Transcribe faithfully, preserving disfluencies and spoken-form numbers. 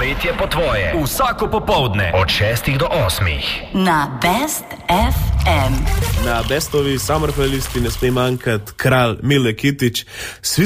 Poletje po tvoje. Vsako popoldne od šestih do osmih. Na Best ef em. Na Bestovi Summer playlisti ne sme manjkati kralj Mile Kitić.